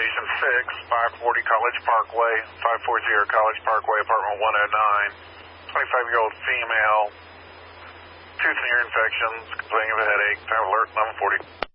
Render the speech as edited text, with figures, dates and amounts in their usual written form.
Station 6, 540 College Parkway, 540 College Parkway, apartment 109. 25-year-old female, tooth and ear infections, complaining of a headache. Time alert, 1140.